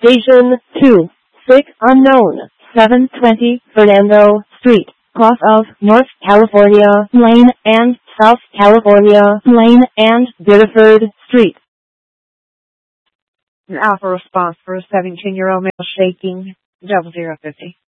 Station 2. Sick unknown. 720 Fernando Street. Cross of North California Lane and South California Lane and Biddeford Street. An alpha response for a 17-year-old male shaking. 0050.